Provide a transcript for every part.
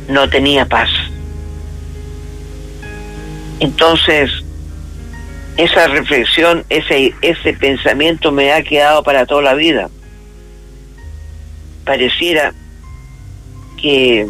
no tenía paz. Entonces, esa reflexión, ese pensamiento me ha quedado para toda la vida. Pareciera que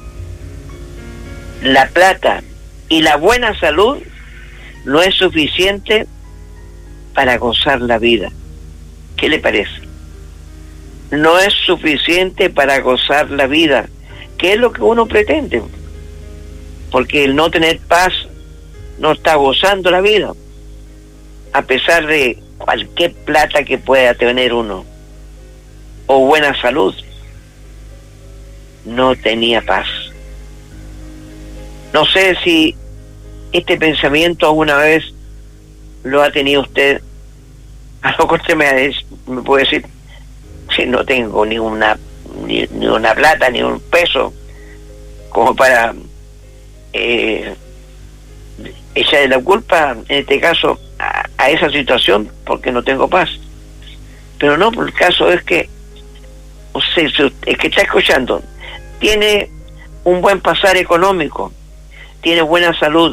la plata y la buena salud no es suficiente para gozar la vida. ¿Qué le parece? No es suficiente para gozar la vida, que es lo que uno pretende, porque el no tener paz no está gozando la vida, a pesar de cualquier plata que pueda tener uno, o buena salud. No tenía paz. No sé si este pensamiento alguna vez lo ha tenido usted. A lo mejor usted me puede decir, si no tengo ni una plata, ni un peso, como para echarle la culpa, en este caso, a esa situación, porque no tengo paz. Pero no, el caso es que, es que está escuchando, tiene un buen pasar económico, tiene buena salud,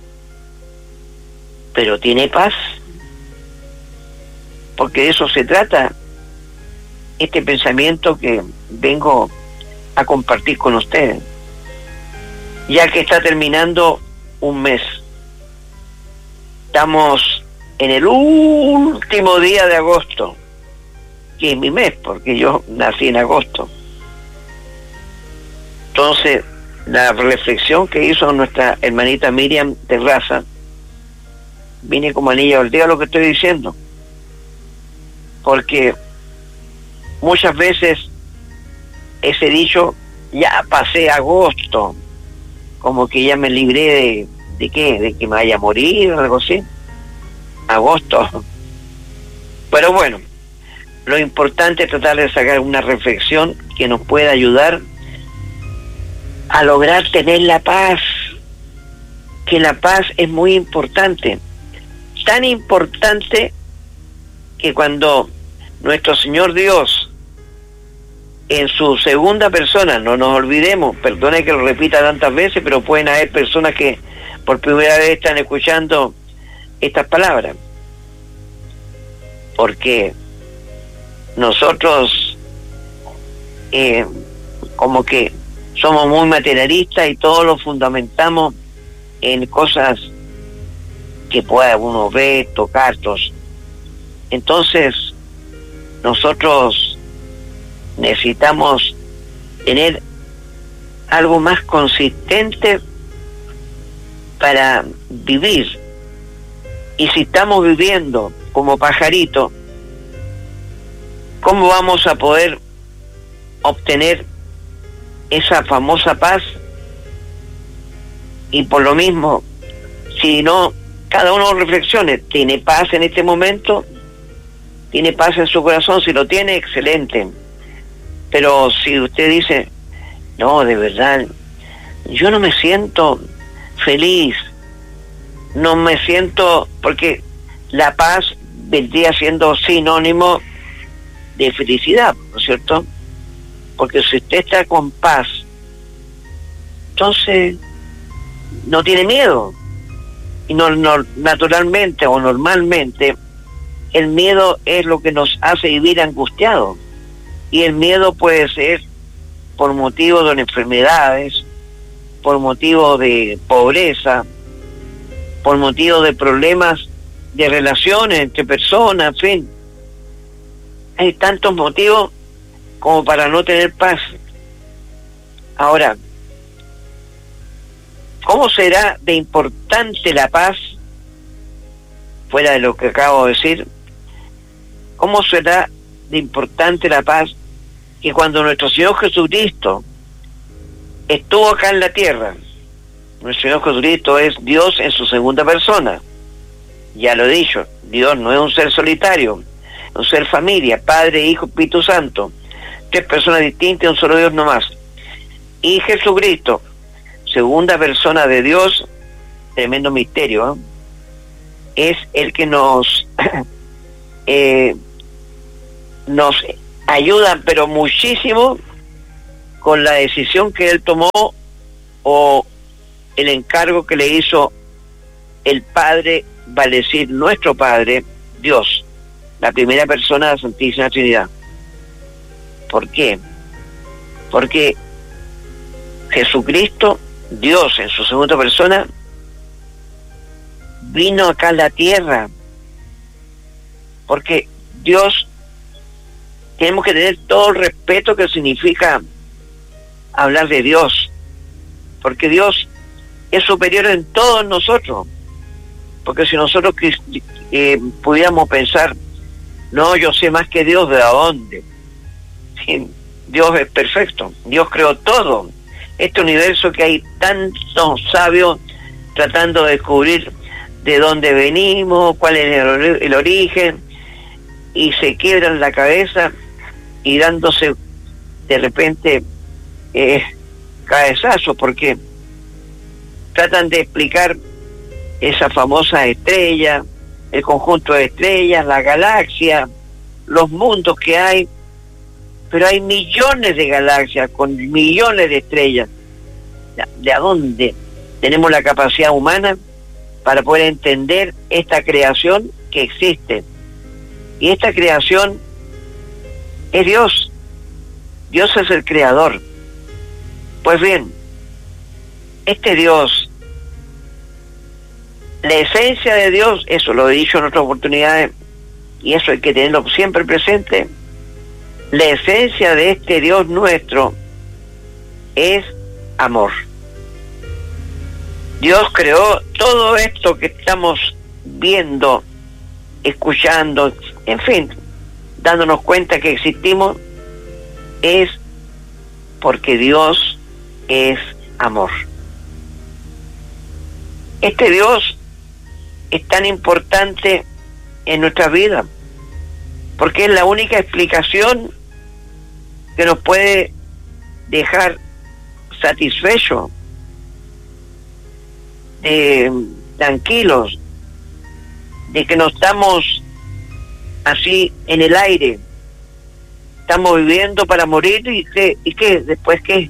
pero tiene paz, porque de eso se trata este pensamiento que vengo a compartir con ustedes, ya que está terminando un mes. Estamos en el último día de agosto, que es mi mes, porque yo nací en agosto. Entonces, la reflexión que hizo nuestra hermanita Miriam Terraza viene como anillo al dedo a lo que estoy diciendo, porque muchas veces ese dicho, ya pasé agosto, como que ya me libré de qué, de que me vaya a morir o algo así. Agosto. Pero bueno, lo importante es tratar de sacar una reflexión que nos pueda ayudar a lograr tener la paz, que la paz es muy importante, tan importante que cuando nuestro Señor Dios, en su segunda persona, no nos olvidemos, perdone que lo repita tantas veces, pero pueden haber personas que por primera vez están escuchando estas palabras, porque nosotros como que somos muy materialistas y todo lo fundamentamos en cosas que pueda uno ver, tocar, todos. Entonces nosotros necesitamos tener algo más consistente para vivir. Y si estamos viviendo como pajarito, ¿cómo vamos a poder obtener esa famosa paz? Y por lo mismo, si no, cada uno reflexione, ¿tiene paz en este momento? ¿Tiene paz en su corazón? Si lo tiene, excelente. Pero si usted dice, no, de verdad, yo no me siento feliz, no me siento, porque la paz vendría siendo sinónimo de felicidad, ¿no es cierto? Porque si usted está con paz, entonces no tiene miedo. Y no, naturalmente o normalmente, el miedo es lo que nos hace vivir angustiados. Y el miedo puede ser por motivo de enfermedades, por motivo de pobreza, por motivo de problemas de relaciones entre personas, en fin. Hay tantos motivos como para no tener paz. Ahora, ¿cómo será de importante la paz? Fuera de lo que acabo de decir, ¿cómo será de importante la paz que cuando nuestro Señor Jesucristo estuvo acá en la tierra? Nuestro Señor Jesucristo es Dios en su segunda persona. Ya lo he dicho, Dios no es un ser solitario, es un ser familia, Padre, Hijo, Espíritu Santo, 3 personas distintas, un solo Dios nomás. Y Jesucristo, segunda persona de Dios, tremendo misterio, es el que nos ayuda, pero muchísimo, con la decisión que Él tomó o el encargo que le hizo el Padre, vale decir nuestro Padre, Dios, la primera persona de la Santísima Trinidad. ¿Por qué? Porque Jesucristo, Dios en su segunda persona, vino acá a la tierra. Porque Dios, tenemos que tener todo el respeto que significa hablar de Dios, porque Dios es superior en todos nosotros. Porque si nosotros pudiéramos pensar, no, yo sé más que Dios, ¿de dónde? Sí, Dios es perfecto, Dios creó todo. Este universo que hay tantos sabios tratando de descubrir de dónde venimos, cuál es el origen, y se quiebran la cabeza y dándose de repente cabezazos, porque tratan de explicar esa famosa estrella, el conjunto de estrellas, la galaxia, los mundos que hay, pero hay millones de galaxias con millones de estrellas. ¿De dónde tenemos la capacidad humana para poder entender esta creación que existe? Y esta creación es Dios. Dios es el creador. Pues bien, este Dios, la esencia de Dios, eso lo he dicho en otras oportunidades, y eso hay que tenerlo siempre presente, la esencia de este Dios nuestro es amor. Dios creó todo esto que estamos viendo, escuchando, en fin, dándonos cuenta que existimos, es porque Dios es amor. Este Dios es tan importante en nuestra vida, porque es la única explicación que nos puede dejar satisfechos, tranquilos, de que no estamos así en el aire, estamos viviendo para morir y qué, después qué,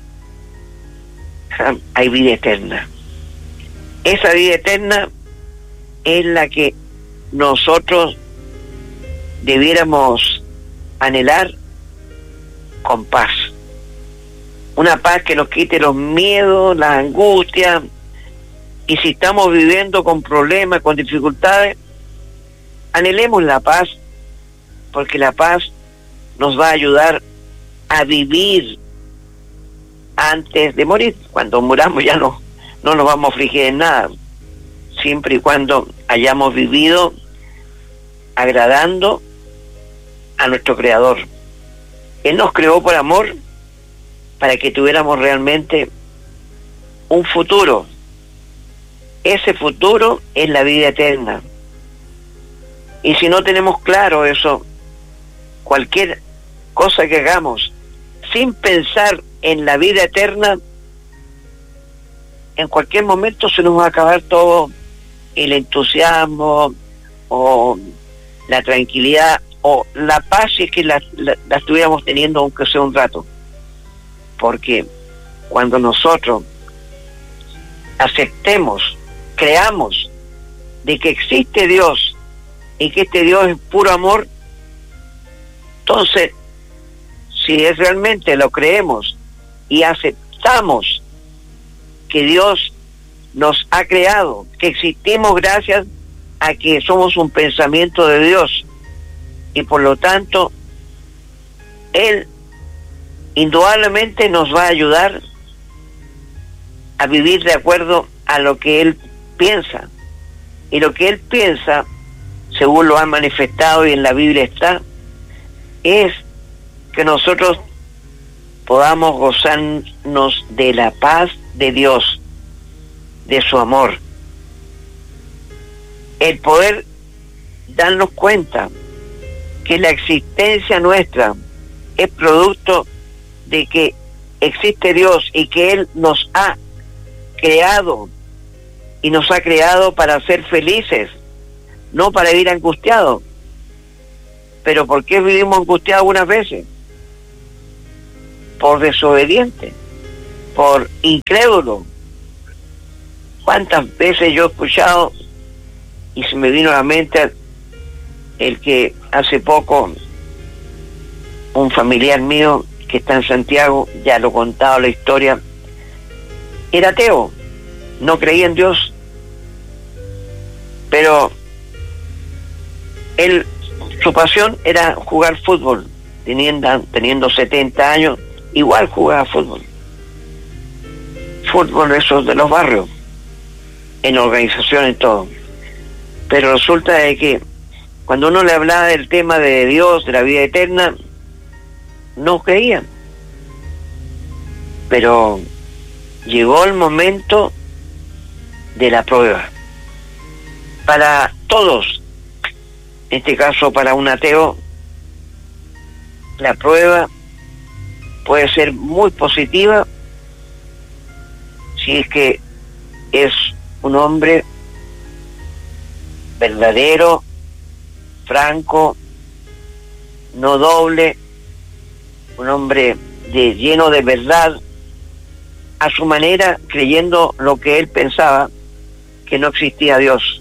hay vida eterna. Esa vida eterna es la que nosotros debiéramos anhelar con paz. Una paz que nos quite los miedos, las angustias, y si estamos viviendo con problemas, con dificultades, anhelemos la paz, porque la paz nos va a ayudar a vivir antes de morir. Cuando muramos ya no nos vamos a afligir en nada, siempre y cuando hayamos vivido agradando a nuestro Creador. Él nos creó por amor para que tuviéramos realmente un futuro. Ese futuro es la vida eterna. Y si no tenemos claro eso, cualquier cosa que hagamos sin pensar en la vida eterna, en cualquier momento se nos va a acabar todo el entusiasmo o la tranquilidad o la paz, si es que la estuviéramos teniendo aunque sea un rato. Porque cuando nosotros aceptemos, creamos de que existe Dios y que este Dios es puro amor, entonces, si es realmente lo creemos y aceptamos que Dios nos ha creado, que existimos gracias a que somos un pensamiento de Dios, y por lo tanto Él indudablemente nos va a ayudar a vivir de acuerdo a lo que Él piensa. Y lo que Él piensa, según lo ha manifestado y en la Biblia está, es que nosotros podamos gozarnos de la paz de Dios, de su amor. El poder darnos cuenta que la existencia nuestra es producto de que existe Dios y que Él nos ha creado, y nos ha creado para ser felices, no para vivir angustiados. ¿Pero por qué vivimos angustiados algunas veces? Por desobediente, por incrédulo, ¿Cuántas veces yo he escuchado y se me vino a la mente el que hace poco un familiar mío que está en Santiago, ya lo he contado la historia, era ateo, no creía en Dios, pero su pasión era jugar fútbol, teniendo 70 años, igual jugaba fútbol esos de los barrios, en organización y todo, pero resulta de que cuando uno le hablaba del tema de Dios, de la vida eterna, no creían. Pero llegó el momento de la prueba. Para todos, en este caso para un ateo, la prueba puede ser muy positiva si es que es un hombre verdadero, franco, no doble, un hombre lleno de verdad, a su manera, creyendo lo que él pensaba, que no existía Dios.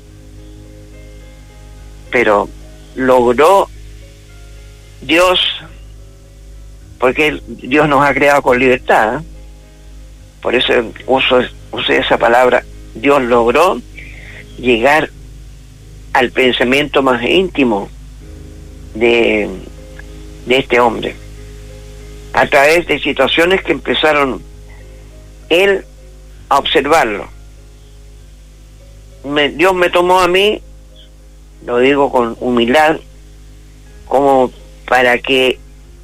Pero logró Dios, porque Dios nos ha creado con libertad, ¿eh? Por eso usé esa palabra. Dios logró llegar al pensamiento más íntimo de este hombre, a través de situaciones que empezaron él a observarlo. Dios me tomó a mí, lo digo con humildad, como para que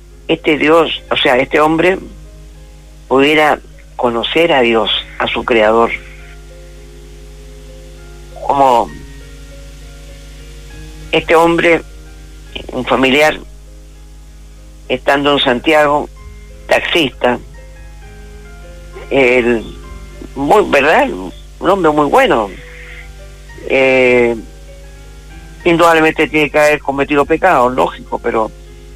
este hombre pudiera conocer a Dios, a su Creador. Como este hombre, un familiar, estando en Santiago, taxista, ¿verdad? Un hombre muy bueno. Indudablemente tiene que haber cometido pecados, lógico, pero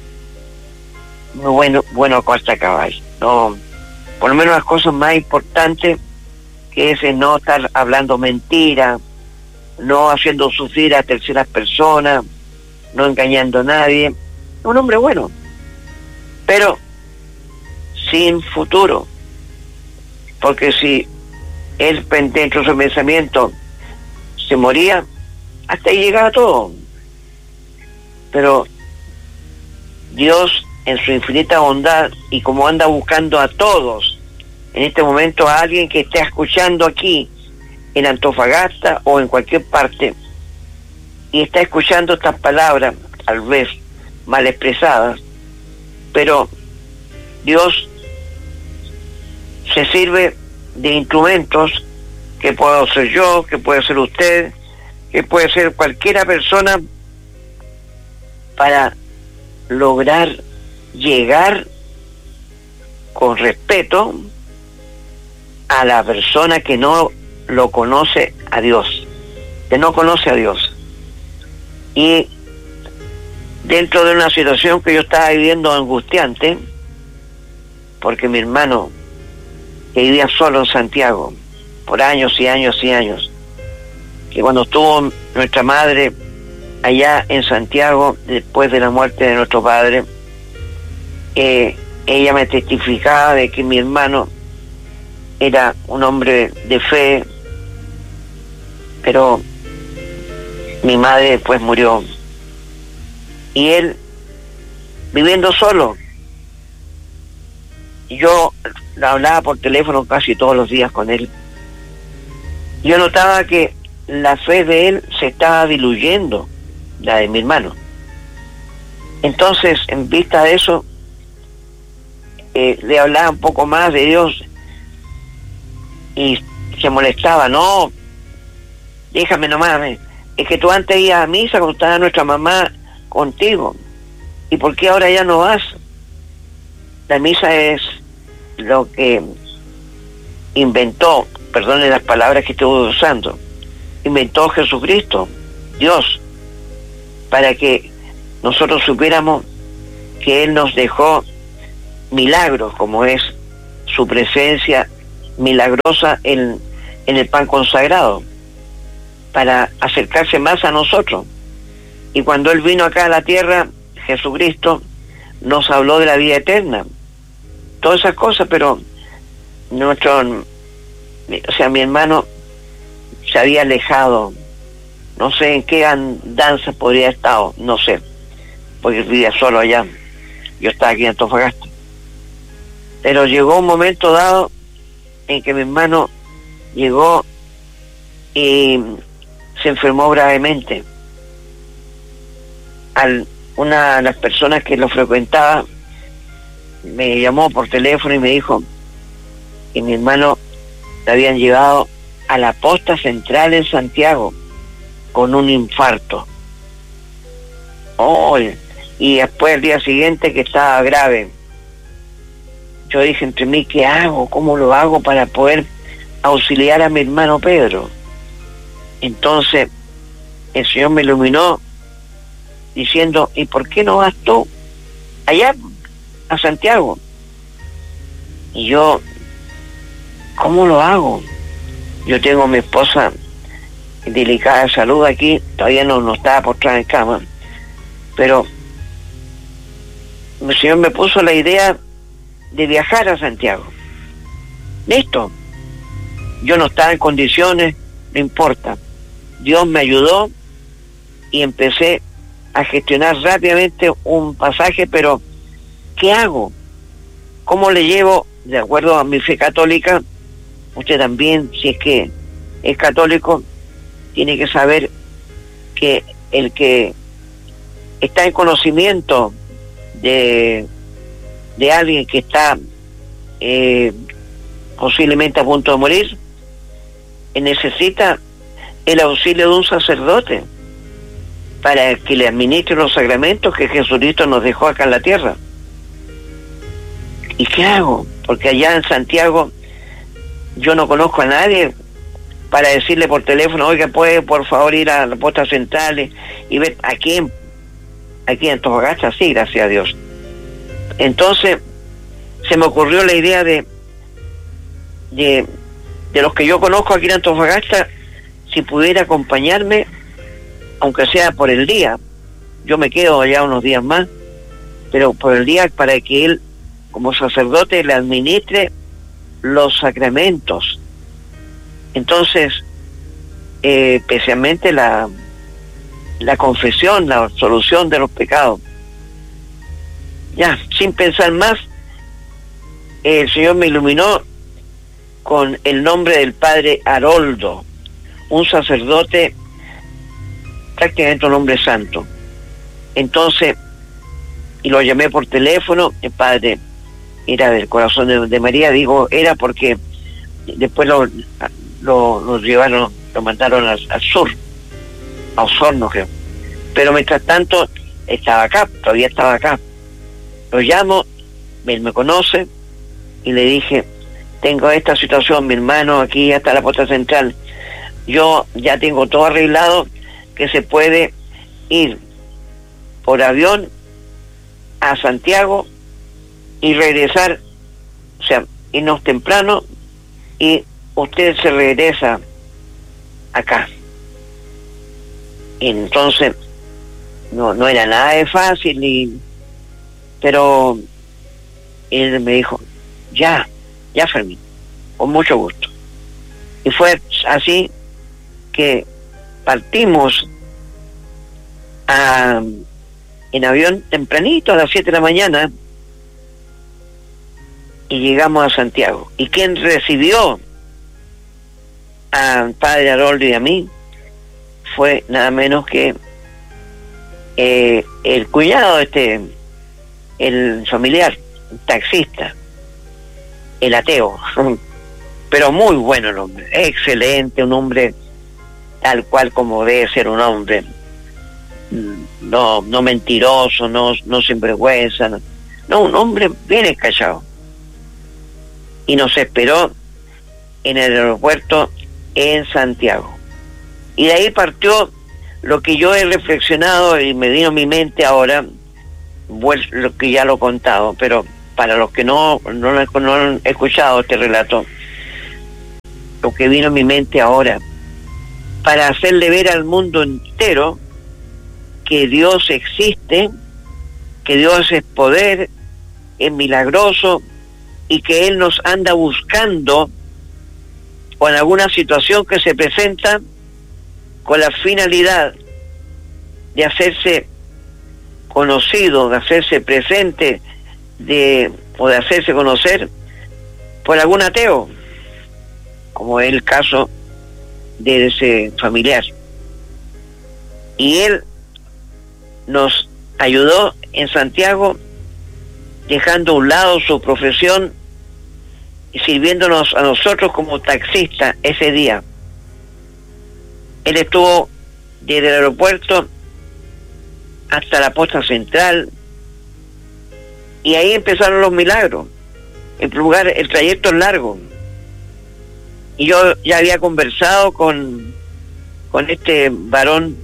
muy bueno a costa caballo. No, por lo menos las cosas más importantes, que es no estar hablando mentira, no haciendo sufrir a terceras personas, no engañando a nadie. Un hombre bueno, pero sin futuro, porque si él, dentro de su pensamiento, se moría, hasta ahí llegaba todo. Pero Dios, en su infinita bondad, y como anda buscando a todos, en este momento a alguien que esté escuchando aquí en Antofagasta o en cualquier parte, y está escuchando estas palabras, tal vez mal expresadas, pero Dios se sirve de instrumentos, que puedo ser yo, que puede ser usted, que puede ser cualquiera persona, para lograr llegar con respeto a la persona que no lo conoce a Dios, que no conoce a Dios. Y dentro de una situación que yo estaba viviendo angustiante, porque mi hermano, que vivía solo en Santiago por años y años y años, que cuando estuvo nuestra madre allá en Santiago, después de la muerte de nuestro padre, ella me testificaba de que mi hermano era un hombre de fe, pero mi madre después murió, y él viviendo solo. Yo hablaba por teléfono casi todos los días con él. Yo notaba que la fe de él se estaba diluyendo, la de mi hermano. Entonces, en vista de eso, le hablaba un poco más de Dios, y se molestaba. No, déjame nomás, es que tú antes ibas a misa cuando estaba nuestra mamá contigo, ¿y por qué ahora ya no vas? La misa es lo que inventó, perdone las palabras que estoy usando, inventó Jesucristo, Dios, para que nosotros supiéramos que Él nos dejó milagros, como es su presencia milagrosa en en el pan consagrado, para acercarse más a nosotros. Y cuando Él vino acá a la tierra, Jesucristo nos habló de la vida eterna, todas esas cosas, pero mi hermano se había alejado, no sé en qué andanza podría haber estado, no sé, porque vivía solo allá, yo estaba aquí en Antofagasta. Pero llegó un momento dado en que mi hermano llegó y se enfermó gravemente. Una de las personas que lo frecuentaba me llamó por teléfono y me dijo que mi hermano le habían llevado a la posta central en Santiago con un infarto. Y después, el día siguiente, que estaba grave. Yo dije entre mí, ¿qué hago? ¿Cómo lo hago para poder auxiliar a mi hermano Pedro? Entonces el Señor me iluminó diciendo, ¿y por qué no vas tú allá a Santiago? Y yo, ¿cómo lo hago? Yo tengo a mi esposa delicada de salud aquí, todavía no estaba postrada en cama, pero el Señor me puso la idea de viajar a Santiago. Listo. Yo no estaba en condiciones, no importa. Dios me ayudó y empecé a gestionar rápidamente un pasaje, pero ¿qué hago? ¿Cómo le llevo? De acuerdo a mi fe católica, usted también, si es que es católico, tiene que saber que el que está en conocimiento de alguien que está posiblemente a punto de morir, necesita el auxilio de un sacerdote para que le administre los sacramentos que Jesucristo nos dejó acá en la tierra. ¿Y qué hago? Porque allá en Santiago yo no conozco a nadie para decirle por teléfono, oiga, ¿puede por favor ir a la posta central y ver aquí en Antofagasta? Sí, gracias a Dios. Entonces se me ocurrió la idea de los que yo conozco aquí en Antofagasta, si pudiera acompañarme, aunque sea por el día. Yo me quedo allá unos días más, pero por el día, para que él, como sacerdote, le administre los sacramentos. Entonces, especialmente la confesión, la absolución de los pecados. Ya, sin pensar más, el Señor me iluminó con el nombre del padre Haroldo, un sacerdote, prácticamente un hombre santo. Entonces, y lo llamé por teléfono, el padre era del Corazón de María, digo, era porque después lo llevaron, lo mandaron al sur, a Osorno, creo. Pero mientras tanto, estaba acá, todavía estaba acá. Lo llamo, él me conoce, y le dije, tengo esta situación, mi hermano, aquí hasta la posta central. Yo ya tengo todo arreglado, que se puede ir por avión a Santiago y regresar, o sea, irnos temprano y usted se regresa acá. Y entonces no era nada de fácil, pero él me dijo, ya Fermín, con mucho gusto. Y fue así que partimos en avión tempranito a las 7 de la mañana y llegamos a Santiago. Y quien recibió al padre Haroldo y a mí fue nada menos que el cuñado el familiar, el taxista, el ateo, pero muy bueno el hombre, excelente, un hombre tal cual como debe ser un hombre, no mentiroso, no sinvergüenza, no, un hombre bien escachado. Y nos esperó en el aeropuerto en Santiago. Y de ahí partió lo que yo he reflexionado y me vino a mi mente ahora, lo que ya lo he contado, pero para los que no han escuchado este relato, lo que vino a mi mente ahora, para hacerle ver al mundo entero que Dios existe, que Dios es poder, es milagroso, y que Él nos anda buscando con alguna situación que se presenta con la finalidad de hacerse conocido, de hacerse presente, o de hacerse conocer por algún ateo, como es el caso de ese familiar. Y él nos ayudó en Santiago, dejando a un lado su profesión y sirviéndonos a nosotros como taxista ese día. Él estuvo desde el aeropuerto hasta la posta central, y ahí empezaron los milagros. En primer lugar, el trayecto es largo, y yo ya había conversado con este varón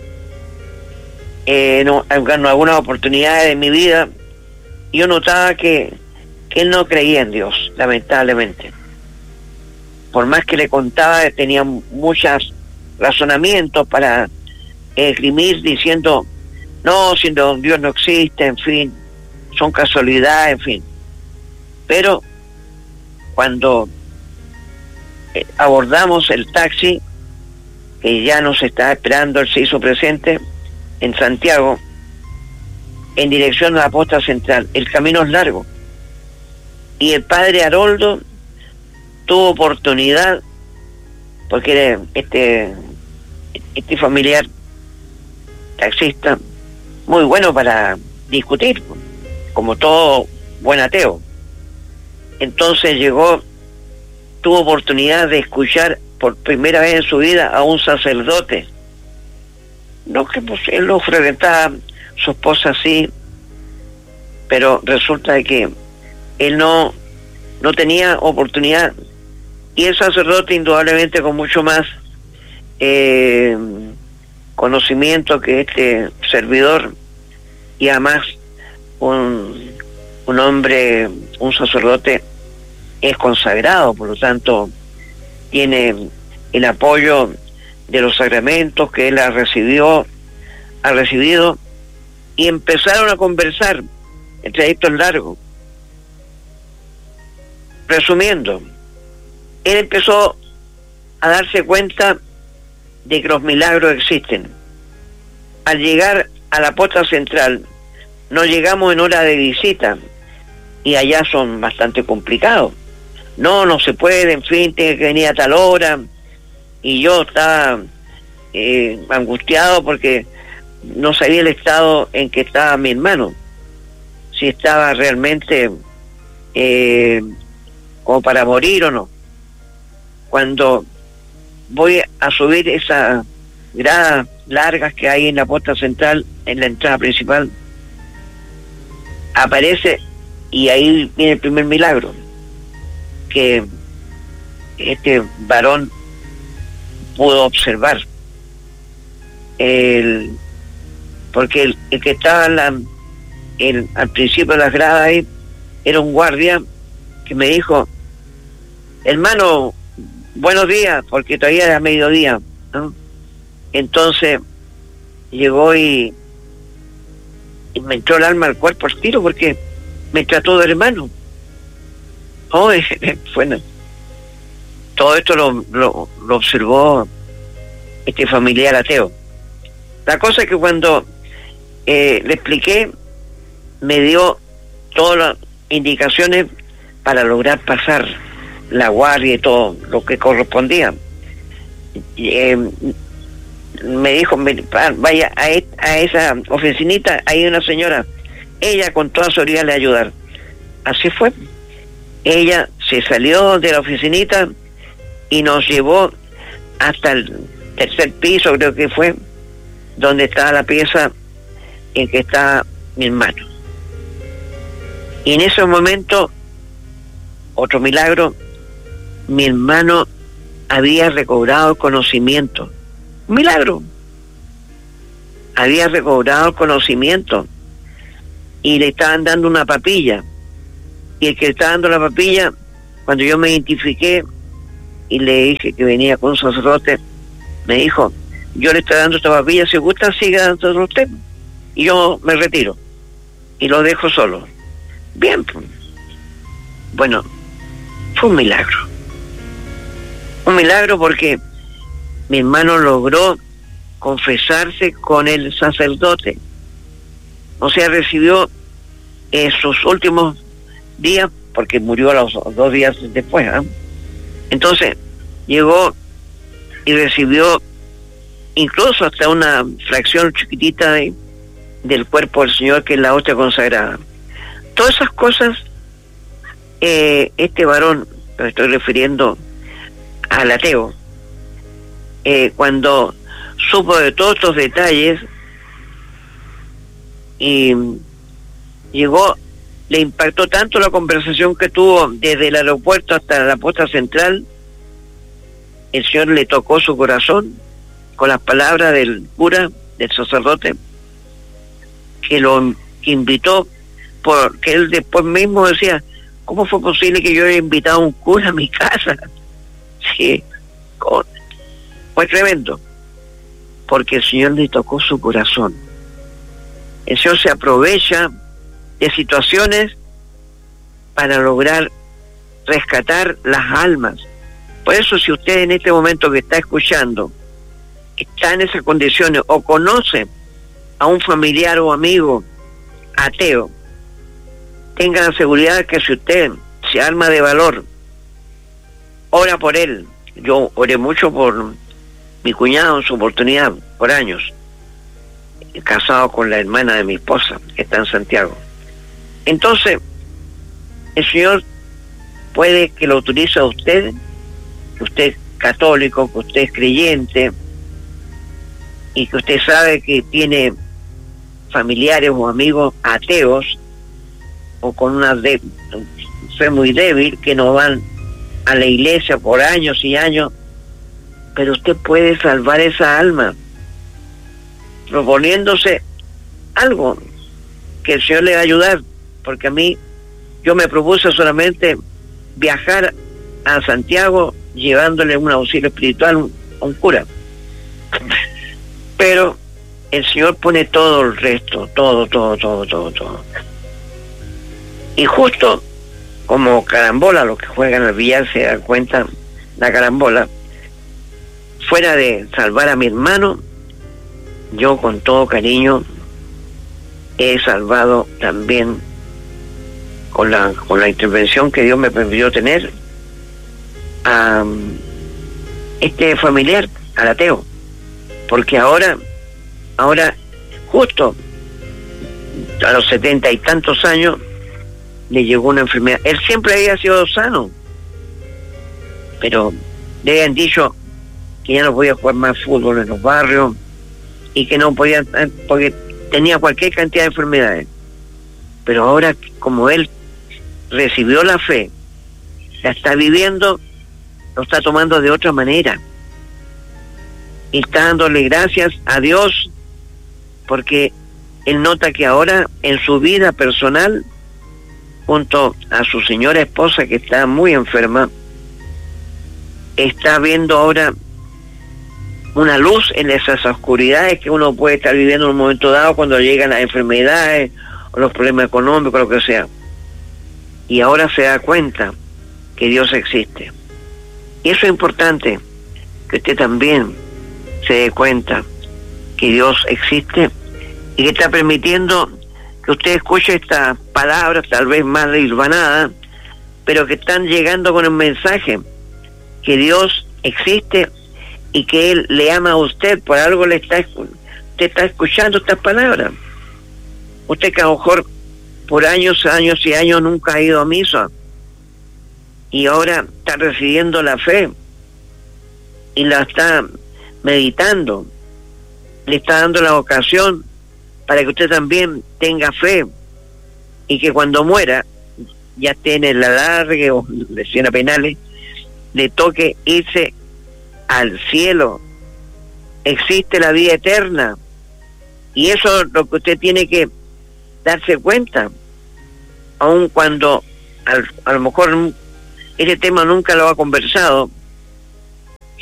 en algunas oportunidades de mi vida, y yo notaba que él no creía en Dios, lamentablemente. Por más que le contaba, tenía muchos razonamientos para esgrimir diciendo, no, si Dios no existe, en fin, son casualidades, en fin. Pero cuando abordamos el taxi, que ya nos estaba esperando, él se hizo presente en Santiago, en dirección a la posta central. El camino es largo, y el padre Haroldo tuvo oportunidad, porque este familiar taxista, muy bueno para discutir, como todo buen ateo. Entonces tuvo oportunidad de escuchar por primera vez en su vida a un sacerdote. No que pues, él lo frecuentaba, su esposa sí, pero resulta de que él no tenía oportunidad, y el sacerdote indudablemente con mucho más conocimiento que este servidor, y además un hombre, un sacerdote es consagrado, por lo tanto tiene el apoyo de los sacramentos que él ha recibido, y empezaron a conversar. El trayecto es largo. Resumiendo, él empezó a darse cuenta de que los milagros existen. Al llegar a la posta central, no llegamos en hora de visita, y allá son bastante complicados. No se puede, en fin, tiene que venir a tal hora, y yo estaba angustiado porque no sabía el estado en que estaba mi hermano, si estaba realmente como para morir o no. Cuando voy a subir esas gradas largas que hay en la posta central, en la entrada principal, aparece, y ahí viene el primer milagro, que este varón pudo observar. Porque el que estaba al principio de las gradas ahí era un guardia que me dijo, hermano, buenos días, porque todavía era mediodía, ¿no? Entonces llegó y me entró el alma al cuerpo al tiro, porque me trató de hermano. Bueno, todo esto lo observó este familiar ateo. La cosa es que cuando le expliqué, me dio todas las indicaciones para lograr pasar la guardia y todo lo que correspondía. Me dijo, vaya a esa oficinita, hay una señora, ella con toda seguridad le va a ayudar. Así fue. Ella se salió de la oficinita y nos llevó hasta el tercer piso, creo que fue, donde estaba la pieza en que está mi hermano. Y en ese momento, otro milagro, mi hermano había recobrado conocimiento. Un milagro. Había recobrado conocimiento, y le estaban dando una papilla. Y el que le estaba dando la papilla, cuando yo me identifiqué, y le dije que venía con un sacerdote. Me dijo, yo le estoy dando esta papilla, si gusta siga dándolo usted, y yo me retiro y lo dejo solo. Bien, pues. Bueno, fue un milagro porque mi hermano logró confesarse con el sacerdote, o sea, recibió sus últimos días, porque murió a los 2 días después, ¿eh? Entonces llegó y recibió incluso hasta una fracción chiquitita del cuerpo del Señor, que es la hostia consagrada. Todas esas cosas, este varón, me estoy refiriendo al ateo, cuando supo de todos estos detalles y llegó, le impactó tanto la conversación que tuvo desde el aeropuerto hasta la posta central. El Señor le tocó su corazón con las palabras del cura, del sacerdote, que lo invitó, porque él después mismo decía, ¿cómo fue posible que yo haya invitado a un cura a mi casa? Sí, fue tremendo, porque el Señor le tocó su corazón. El Señor se aprovecha de situaciones para lograr rescatar las almas. Por eso, si usted en este momento que está escuchando está en esas condiciones o conoce a un familiar o amigo ateo, tenga la seguridad que si usted se arma de valor, ora por él. Yo oré mucho por mi cuñado en su oportunidad, por años, casado con la hermana de mi esposa, que está en Santiago. Entonces, el Señor puede que lo utilice a usted, que usted es católico, que usted es creyente, y que usted sabe que tiene familiares o amigos ateos, o con una fe muy débil, que no van a la iglesia por años y años, pero usted puede salvar esa alma proponiéndose algo que el Señor le va a ayudar, porque a mí, yo me propuse solamente viajar a Santiago llevándole un auxilio espiritual a un cura, pero el Señor pone todo el resto, todo. Y justo como carambola, los que juegan al billar se dan cuenta, la carambola, fuera de salvar a mi hermano, yo con todo cariño he salvado también con la intervención que Dios me permitió tener a este familiar, al ateo, porque ahora justo a los 70 y tantos años le llegó una enfermedad. Él siempre había sido sano, pero le habían dicho que ya no podía jugar más fútbol en los barrios y que no podía, porque tenía cualquier cantidad de enfermedades. Pero ahora, como él recibió la fe, la está viviendo, lo está tomando de otra manera y está dándole gracias a Dios, porque él nota que ahora en su vida personal, junto a su señora esposa que está muy enferma, está viendo ahora una luz en esas oscuridades que uno puede estar viviendo en un momento dado cuando llegan las enfermedades o los problemas económicos, lo que sea. Y ahora se da cuenta que Dios existe. Y eso es importante, que usted también se dé cuenta que Dios existe y que está permitiendo que usted escuche estas palabras, tal vez más hilvanadas, pero que están llegando con el mensaje que Dios existe y que Él le ama a usted. Por algo usted está escuchando estas palabras. Usted que a lo mejor por años y años nunca ha ido a misa y ahora está recibiendo la fe y la está meditando, le está dando la ocasión para que usted también tenga fe y que cuando muera, ya esté en el alargue o lesión penales, le toque irse al cielo. Existe la vida eterna y eso es lo que usted tiene que darse cuenta, aun cuando a lo mejor ese tema nunca lo ha conversado,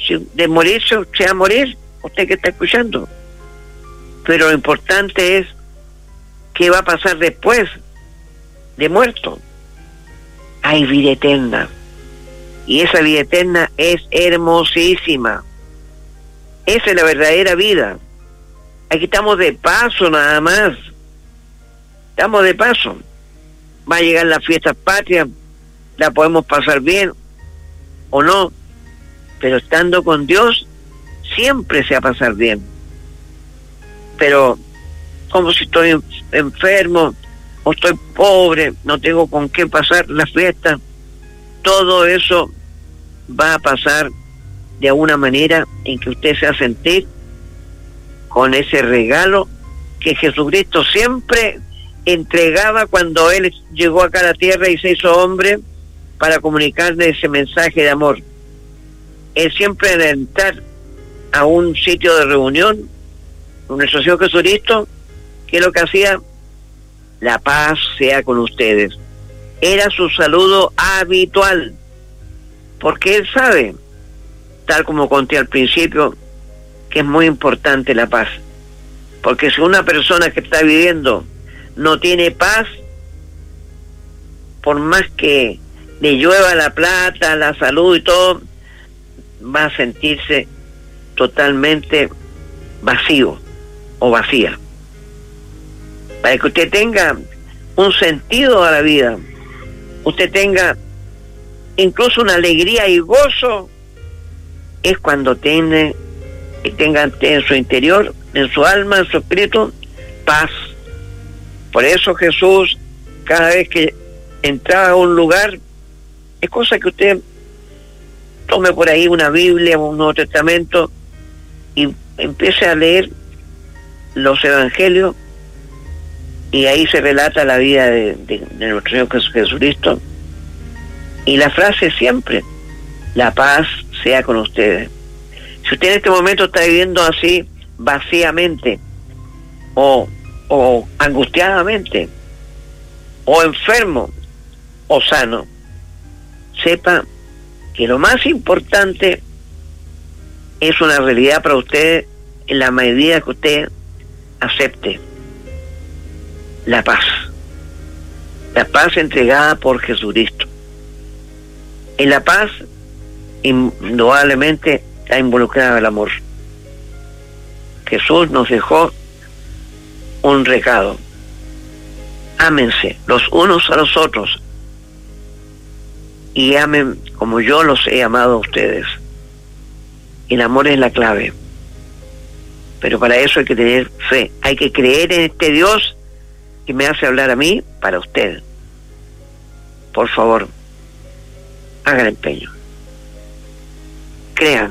Si de morirse se va a morir, usted que está escuchando. Pero lo importante es qué va a pasar después de muerto. Hay vida eterna. Y esa vida eterna es hermosísima. Esa es la verdadera vida. Aquí estamos de paso nada más. Estamos de paso. Va a llegar la fiesta patria, la podemos pasar bien o no, pero estando con Dios siempre se va a pasar bien. Pero como si estoy enfermo o estoy pobre, no tengo con qué pasar la fiesta, todo eso va a pasar de alguna manera en que usted se va a sentir con ese regalo que Jesucristo siempre entregaba cuando Él llegó acá a la tierra y se hizo hombre para comunicarle ese mensaje de amor. Él siempre al entrar a un sitio de reunión con nuestro Señor Jesucristo, ¿qué es lo que hacía? La paz sea con ustedes. Era su saludo habitual, porque Él sabe, tal como conté al principio, que es muy importante la paz. Porque si una persona que está viviendo no tiene paz, por más que le llueva la plata, la salud y todo, va a sentirse totalmente vacío o vacía. Para que usted tenga un sentido a la vida, usted tenga incluso una alegría y gozo, es cuando tenga en su interior, en su alma, en su espíritu, paz. Por eso Jesús, cada vez que entraba a un lugar, es cosa que usted tome por ahí una Biblia o un Nuevo Testamento y empiece a leer los evangelios, y ahí se relata la vida de nuestro Señor Jesucristo, y la frase siempre: la paz sea con ustedes. Si usted en este momento está viviendo así vacíamente o angustiadamente o enfermo o sano, sepa que lo más importante es una realidad para usted en la medida que usted acepte la paz entregada por Jesucristo. En la paz indudablemente está involucrado el amor. Jesús nos dejó un recado: ámense los unos a los otros y amen como yo los he amado a ustedes. El amor es la clave, pero para eso hay que tener fe, hay que creer en este Dios que me hace hablar a mí para usted. Por favor, hagan empeño, crean.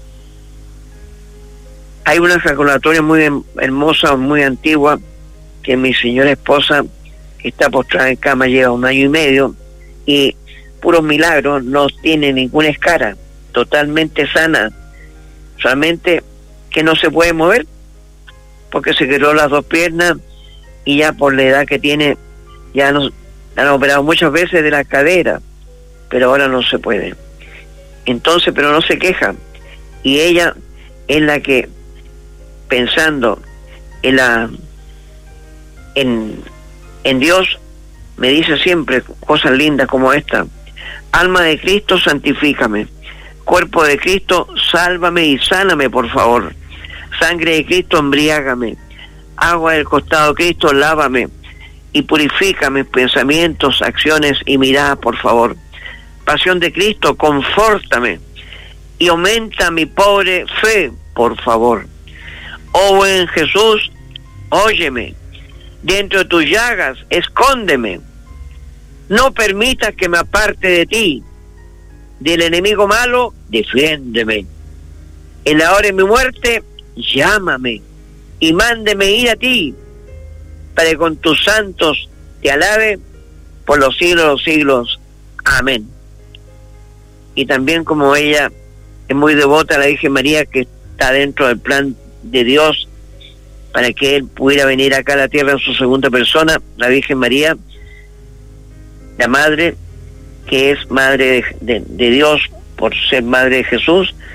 Hay una calculatoria muy hermosa, muy antigua, que mi señora esposa, que está postrada en cama, lleva 1 año y medio, y puros milagros, no tiene ninguna escara, totalmente sana, solamente que no se puede mover, porque se quebró las 2 piernas, y ya por la edad que tiene, ya nos han operado muchas veces de la cadera, pero ahora no se puede. Entonces, pero no se queja, y ella es la que, pensando en Dios, me dice siempre cosas lindas como esta: alma de Cristo, santifícame; cuerpo de Cristo, sálvame y sáname, por favor; sangre de Cristo, embriágame; agua del costado de Cristo, lávame y purifica mis pensamientos, acciones y miradas, por favor; pasión de Cristo, confórtame y aumenta mi pobre fe, por favor. Oh buen Jesús, óyeme; dentro de tus llagas, escóndeme; no permitas que me aparte de ti; del enemigo malo, defiéndeme; en la hora de mi muerte, llámame y mándeme ir a ti, para que con tus santos te alabe por los siglos de los siglos. Amén. Y también, como ella es muy devota a la Virgen María, que está dentro del plan de Dios para que Él pudiera venir acá a la tierra en su segunda persona, la Virgen María, la Madre, que es Madre de Dios por ser Madre de Jesús,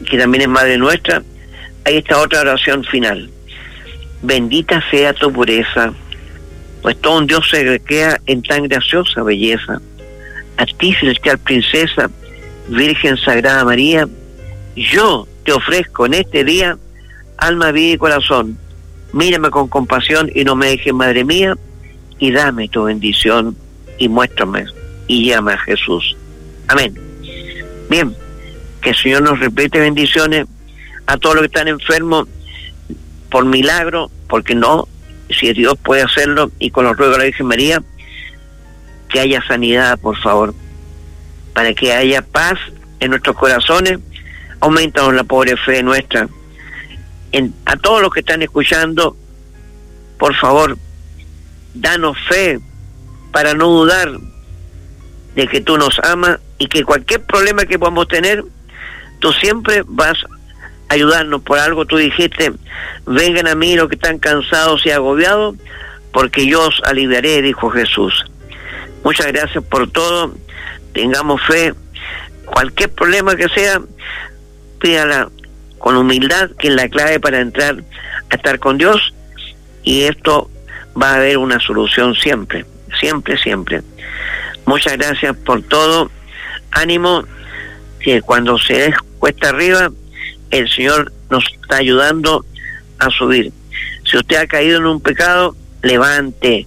que también es Madre nuestra, hay esta otra oración final. Bendita sea tu pureza, pues todo un Dios se recrea en tan graciosa belleza. A ti, celestial princesa, Virgen Sagrada María, yo te ofrezco en este día alma, vida y corazón. Mírame con compasión y no me dejes, Madre mía, y dame tu bendición y muéstrame y llama a Jesús. Amén. Bien, que el Señor nos repite bendiciones a todos los que están enfermos por milagro, porque no, si Dios puede hacerlo, y con los ruegos de la Virgen María, que haya sanidad, por favor, para que haya paz en nuestros corazones. Aumentanos la pobre fe nuestra. A todos los que están escuchando, por favor, danos fe para no dudar de que tú nos amas y que cualquier problema que podamos tener, tú siempre vas a ayudarnos. Por algo tú dijiste, vengan a mí los que están cansados y agobiados, porque yo os aliviaré, dijo Jesús. Muchas gracias por todo. Tengamos fe. Cualquier problema que sea, pídala con humildad, que es la clave para entrar a estar con Dios, y esto va a haber una solución siempre, siempre, siempre. Muchas gracias por todo. Ánimo, que cuando se es cuesta arriba, el Señor nos está ayudando a subir. Si usted ha caído en un pecado, levántese,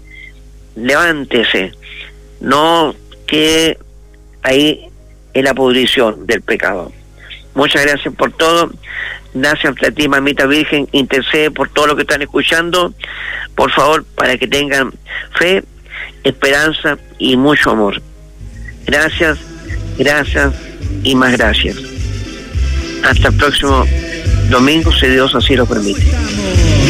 no quede ahí en la pudrición del pecado. Muchas gracias por todo. Gracias a ti, Mamita Virgen. Intercede por todo lo que están escuchando, por favor, para que tengan fe, esperanza y mucho amor. Gracias, gracias y más gracias. Hasta el próximo domingo, si Dios así lo permite.